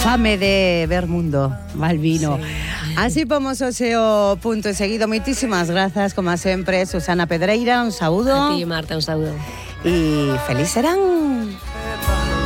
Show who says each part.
Speaker 1: fame de ver mundo, mal vino.
Speaker 2: Sí.
Speaker 1: Así pomos o seu punto e seguido. Moitísimas grazas, como sempre, Susana Pedreira, un saúdo.
Speaker 2: A ti, Marta, un saúdo.
Speaker 1: E feliz serán.